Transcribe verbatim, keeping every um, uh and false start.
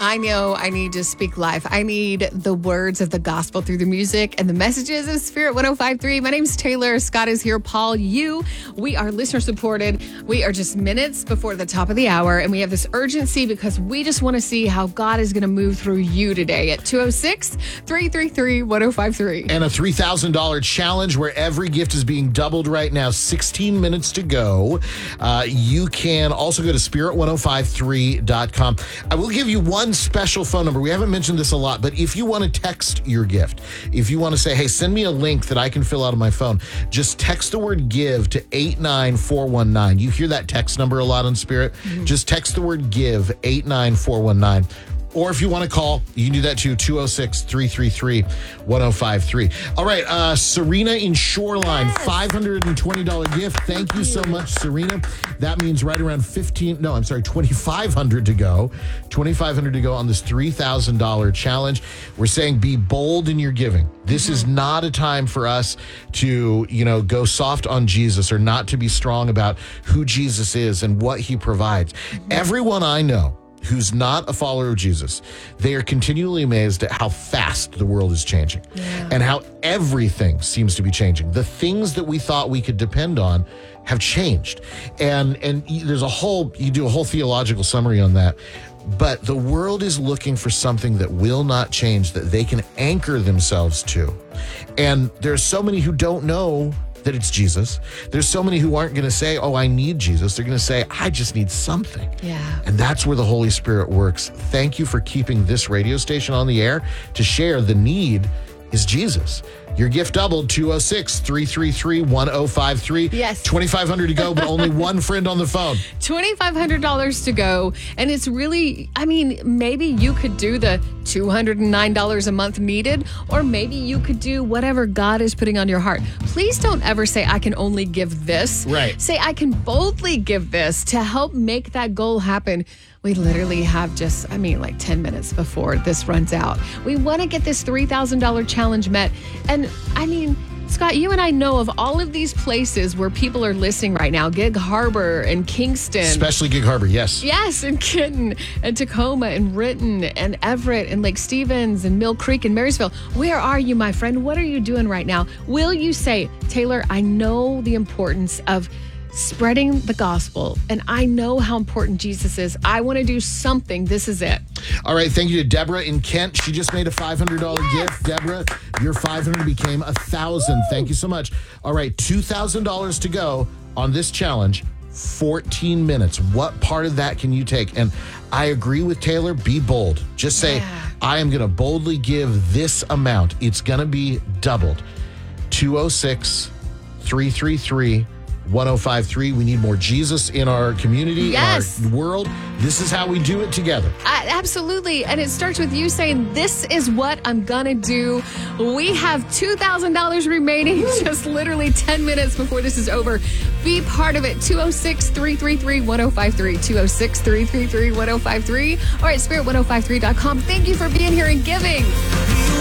I know I need to speak life. I need the words of the gospel through the music and the messages of Spirit one oh five point three. My name's Taylor. Scott is here. Paul, you. We are listener supported. We are just minutes before the top of the hour, and we have this urgency because we just want to see how God is going to move through you today at two oh six, three three three, one oh five three. And a three thousand dollars challenge where every gift is being doubled right now. sixteen minutes to go. Uh, you can also go to spirit one oh five three dot com. I will give you one special phone number. We haven't mentioned this a lot, but if you want to text your gift, if you want to say, hey, send me a link that I can fill out on my phone, just text the word give to eight nine four one nine. You hear that text number a lot on Spirit? Mm-hmm. Just text the word give, eight nine four one nine. Or if you want to call, you can do that too, two oh six, three three three, one oh five three. All right, uh, Serena in Shoreline, yes. five hundred twenty dollars gift. Thank, Thank you so much, Serena. That means right around fifteen, no, I'm sorry, twenty-five hundred to go. twenty-five hundred to go on this three thousand dollars challenge. We're saying be bold in your giving. This mm-hmm. is not a time for us to, you know, go soft on Jesus or not to be strong about who Jesus is and what he provides. Mm-hmm. Everyone I know who's not a follower of Jesus, they are continually amazed at how fast the world is changing yeah. and how everything seems to be changing. The things that we thought we could depend on have changed. And and there's a whole, you do a whole theological summary on that. But the world is looking for something that will not change, that they can anchor themselves to. And there's so many who don't know that it's Jesus. There's so many who aren't going to say, oh, I need Jesus. They're going to say, I just need something. Yeah. And that's where the Holy Spirit works. Thank you for keeping this radio station on the air to share the need is Jesus. Your gift doubled, two oh six, three three three, one oh five three. Yes. twenty-five hundred to go, but only one friend on the phone. twenty-five hundred dollars to go. And it's really, I mean, maybe you could do the two hundred nine dollars a month needed, or maybe you could do whatever God is putting on your heart. Please don't ever say, I can only give this. Right. Say, I can boldly give this to help make that goal happen. We literally have just, I mean, like ten minutes before this runs out. We want to get this three thousand dollars challenge met. And I mean, Scott, you and I know of all of these places where people are listening right now. Gig Harbor and Kingston. Especially Gig Harbor, yes. Yes, and Kitten and Tacoma and Renton and Everett and Lake Stevens and Mill Creek and Marysville. Where are you, my friend? What are you doing right now? Will you say, Taylor, I know the importance of spreading the gospel, and I know how important Jesus is. I want to do something. This is it. All right. Thank you to Deborah in Kent. She just made a five hundred dollars yes. gift. Deborah, your five hundred dollars became one thousand dollars. Thank you so much. All right. two thousand dollars to go on this challenge. fourteen minutes. What part of that can you take? And I agree with Taylor. Be bold. Just say, yeah. I am going to boldly give this amount. It's going to be doubled. two oh six, three three three, one oh five three. We need more Jesus in our community, yes. in our world. This is how we do it together. Uh, absolutely. And it starts with you saying, this is what I'm going to do. We have two thousand dollars remaining, just literally ten minutes before this is over. Be part of it. two oh six, three three three, one oh five three. two oh six, three three three, one oh five three. Or at spirit one oh five three dot com. Thank you for being here and giving.